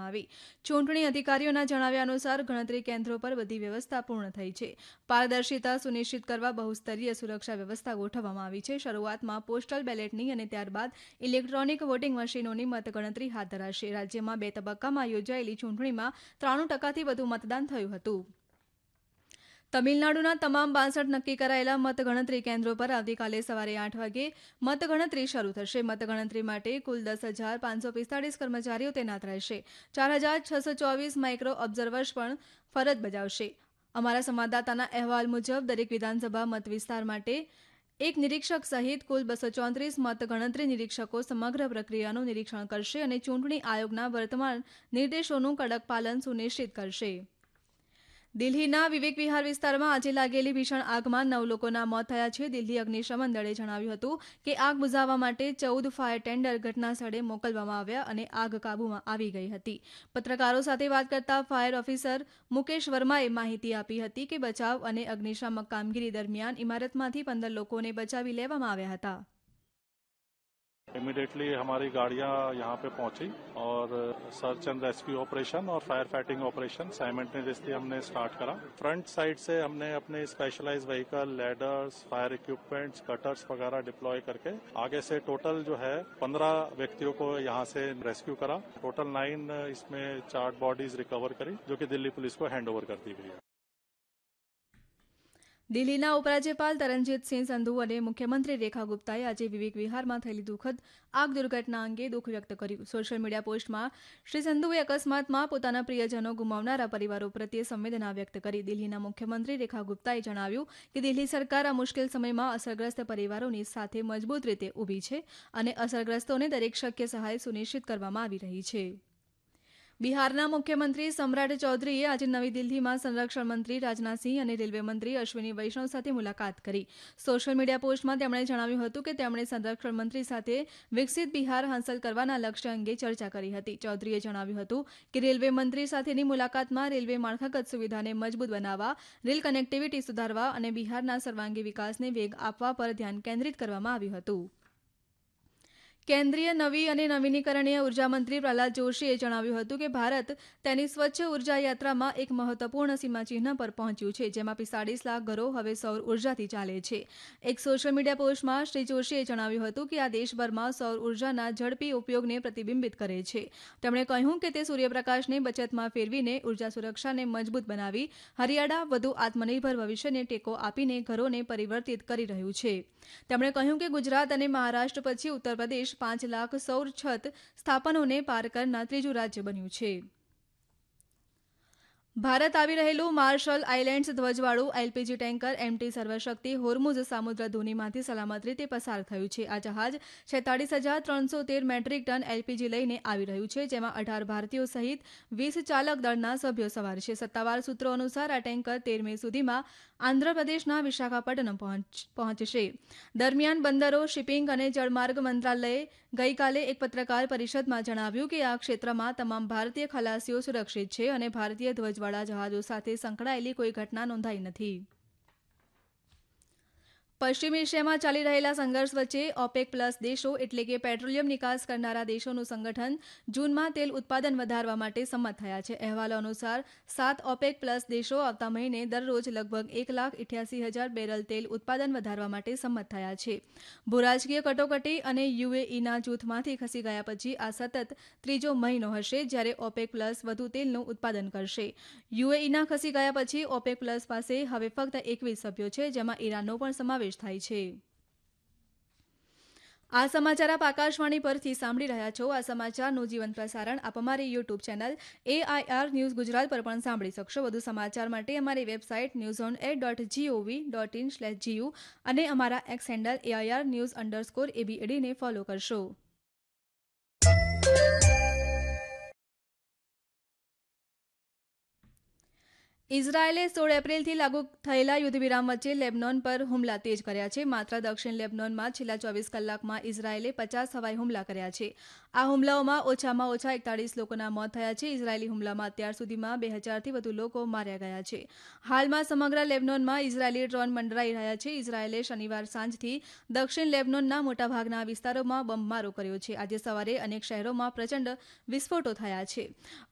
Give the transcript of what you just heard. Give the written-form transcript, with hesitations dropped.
કરવામાં આવી. ચૂંટણી અધિકારીઓના જણાવ્યા અનુસાર ગણતરી કેન્દ્રો પર બધી વ્યવસ્થા પૂર્ણ થઈ છે. પારદર્શિતા સુનિશ્ચિત કરવા બહુસ્તરીય સુરક્ષા વ્યવસ્થા ગોઠવવામાં આવી છે. શરૂઆતમાં પોસ્ટલ બેલેટની અને ત્યારબાદ ઇલેક્ટ્રોનિક વોટિંગ મશીનોની મતગણતરી હાથ ધરાશે. રાજ્યમાં 2 તબક્કામાં યોજાયેલી ચૂંટણીમાં 93%થી વધુ મતદાન થયું હતું. તમિલનાડુના તમામ 62 નક્કી કરાયેલા મતગણતરી કેન્દ્રો પર આવતીકાલે સવારે 8 વાગે મતગણતરી શરૂ થશે. મતગણતરી માટે કુલ 10,545 કર્મચારીઓ તૈનાત રહેશે. 4,624 માઇક્રો ઓબ્ઝર્વર્સ પણ ફરજ બજાવશે. અમારા સંવાદદાતાના અહેવાલ મુજબ દરેક વિધાનસભા મતવિસ્તાર માટે એક નિરીક્ષક સહિત કુલ 234 મતગણતરી નિરીક્ષકો સમગ્ર પ્રક્રિયાનું નિરીક્ષણ કરશે અને ચૂંટણી આયોગના વર્તમાન નિર્દેશોનું કડક પાલન સુનિશ્ચિત કરશે. દિલ્હીના વિવેક વિહાર વિસ્તારમાં આજે લાગેલી ભીષણ આગમાં 9 લોકોના મોત થયા છે. દિલ્હી અગ્નિશમન દળે જણાવ્યું હતું કે આગ બુઝાવવા માટે 14 ફાયર ટેન્ડર ઘટનાસ્થળે મોકલવામાં આવ્યા અને આગ કાબૂમાં આવી ગઈ હતી. પત્રકારો સાથે વાત કરતા ફાયર ઓફિસર મુકેશ વર્માએ માહિતી આપી હતી કે બચાવ અને અગ્નિશામક કામગીરી દરમિયાન ઇમારતમાંથી 15 લોકોને બચાવી લેવામાં આવ્યા હતા. इमीडिएटली हमारी गाड़ियां यहाँ पे पहुंची और सर्च एंड रेस्क्यू ऑपरेशन और फायर फाइटिंग ऑपरेशन साइमल्टेनियसली हमने स्टार्ट करा. फ्रंट साइड से हमने अपने specialised vehicle, ladders, fire equipments, cutters वगैरह डिप्लॉय करके आगे से टोटल जो है 15 व्यक्तियों को यहाँ से रेस्क्यू करा. टोटल 9 इसमें चार्ट बॉडीज रिकवर करी जो कि दिल्ली पुलिस को हैंड ओवर कर दी गई है. દિલ્હીના ઉપરાજ્યપાલ તરણજીતસિંહ સંધુ અને મુખ્યમંત્રી રેખા ગુપ્તાએ આજે વિવેક વિહારમાં થયેલી દુઃખદ આગ દુર્ઘટના અંગે દુઃખ વ્યક્ત કર્યું. સોશિયલ મીડિયા પોસ્ટમાં શ્રી સંધુએ અકસ્માતમાં પોતાના પ્રિયજનો ગુમાવનારા પરિવારો પ્રત્યે સંવેદના વ્યક્ત કરી. દિલ્હીના મુખ્યમંત્રી રેખા ગુપ્તાએ જણાવ્યું કે દિલ્હી સરકાર આ મુશ્કેલ સમયમાં અસરગ્રસ્ત પરિવારોની સાથે મજબૂત રીતે ઊભી છે અને અસરગ્રસ્તોને દરેક શક્ય સહાય સુનિશ્ચિત કરવામાં આવી રહી છે. બિહારના મુખ્યમંત્રી સમ્રાટ ચૌધરીએ આજે નવી દિલ્હીમાં સંરક્ષણ મંત્રી રાજનાથસિંહ અને રેલવે મંત્રી અશ્વિની વૈષ્ણવ સાથે મુલાકાત કરી. સોશિયલ મીડિયા પોસ્ટમાં તેમણે જણાવ્યું હતું કે તેમણે સંરક્ષણ મંત્રી સાથે વિકસિત બિહાર હાંસલ કરવાના લક્ષ્ય અંગે ચર્ચા કરી હતી. ચૌધરીએ જણાવ્યું હતું કે રેલવે મંત્રી સાથેની મુલાકાતમાં રેલવે માળખાગત સુવિધાને મજબૂત બનાવવા, રેલ કનેક્ટિવિટી સુધારવા અને બિહારના સર્વાંગી વિકાસને વેગ આપવા પર ધ્યાન કેન્દ્રિત કરવામાં આવ્યું હતું. કેન્દ્રીય નવી અને નવીનીકરણીય ઉર્જા મંત્રી પ્રહલાદ જોશીએ જણાવ્યું હતું કે ભારત તેની સ્વચ્છ ઉર્જા યાત્રામાં એક મહત્વપૂર્ણ સીમાચિહ્ન પર પહોંચ્યું છે, જેમાં 45 લાખ ઘરો હવે સૌર ઉર્જાથી ચાલે છે. એક સોશિયલ મીડિયા પોસ્ટમાં શ્રી જોશીએ જણાવ્યું હતું કે આ દેશભરમાં સૌર ઉર્જાના ઝડપી ઉપયોગને પ્રતિબિંબિત કરે છે. તેમણે કહ્યું કે તે સૂર્યપ્રકાશને બચતમાં ફેરવીને ઉર્જા સુરક્ષાને મજબૂત બનાવી હરિયાળા, વધુ આત્મનિર્ભર ભવિષ્યને ટેકો આપીને ઘરોને પરિવર્તિત કરી રહ્યું છે. તેમણે કહ્યું કે ગુજરાત અને મહારાષ્ટ્ર પછી ઉત્તર પ્રદેશ 5 લાખ સૌર છત સ્થાપનોને પાર કરનાર ત્રીજું રાજ્ય બન્યું છે. ભારત આવી રહેલું marshal islands ધ્વજવાળું LPG tanker MT સર્વશક્તિ હોર્મુઝ સામુદ્ર ધુનીમાંથી સલામત રીતે પસાર થયું છે. આ જહાજ 46,313 મેટ્રિક ટન એલપીજી લઈને આવી રહ્યું છે, જેમાં 18 ભારતીયો સહિત 20 ચાલક દળના સભ્યો સવાર છે. સત્તાવાર સૂત્રો અનુસાર આ ટેન્કર 13 મે સુધીમાં આંધ્રપ્રદેશના વિશાખાપટ્ટનમ પહોંચશે. દરમિયાન બંદરો, શિપિંગ અને જળમાર્ગ મંત્રાલયે ગઈકાલે એક પત્રકાર પરિષદમાં જણાવ્યું કે આ ક્ષેત્રમાં તમામ ભારતીય ખલાસીઓ સુરક્ષિત છે અને ભારતીય ધ્વજવાળા જહાજો સાથે સંકળાયેલી કોઈ ઘટના નોંધાઈ નથી. પશ્ચિમ એશિયામાં ચાલી રહેલા સંઘર્ષ વચ્ચે ઓપેક પ્લસ દેશો એટલે કે પેટ્રોલિયમ નિકાસ કરનારા દેશોનું સંગઠન જૂનમાં તેલ ઉત્પાદન વધારવા માટે સંમત થયા છે. અહેવાલો અનુસાર 7 ઓપેક પ્લસ દેશો આવતા મહિને દરરોજ લગભગ 1,88,000 બેરલ તેલ ઉત્પાદન વધારવા માટે સંમત થયા છે. ભૂરાજકીય કટોકટી અને યુએઈના જૂથમાંથી ખસી ગયા પછી આ સતત ત્રીજો મહિનો હશે જ્યારે ઓપેક પ્લસ વધુ તેલનું ઉત્પાદન કરશે. યુએઈના ખસી ગયા પછી ઓપેક પ્લસ પાસે હવે ફક્ત 21 સભ્યો છે, જેમાં ઈરાનનો પણ સમાવેશ થાય છે. આ સમાચાર આપ આકાશવાણી પરથી સાંભળી રહ્યા છો. આ સમાચારનું જીવંત પ્રસારણ આપ અમારી YouTube channel AIR news Gujarat પર પણ સાંભળી શકશો. વધુ સમાચાર માટે અમારી વેબસાઇટ newsonair.gov.in/gu અને અમારા એક્સ હેન્ડલ AIR_news_ABAD ને ફોલો કરશો. ઇઝરાયેલે 16 એપ્રિલથી લાગુ થયેલા યુદ્ધવિરામ વચ્ચે લેબનોન પર હુમલા તેજ કર્યા છે. માત્ર દક્ષિણ લેબનોનમાં છેલ્લા 24 કલાકમાં ઇઝરાયેલે 50 હવાઈ હુમલા કર્યા છે. આ હુમલાઓમાં ઓછામાં ઓછા 41 લોકોના મોત થયા છે. ઇઝરાયેલી હુમલામાં અત્યાર સુધીમાં 2000થી વધુ લોકો માર્યા ગયા છે. હાલમાં સમગ્ર લેબનોનમાં ઇઝરાયેલી ડ્રોન મંડરાઈ રહ્યા છે. ઇઝરાયેલે શનિવાર સાંજથી દક્ષિણ લેબનોનના મોટાભાગના વિસ્તારોમાં બોમ્બમારો કર્યો છે. આજે સવારે અનેક શહેરોમાં પ્રચંડ વિસ્ફોટો થયા છે.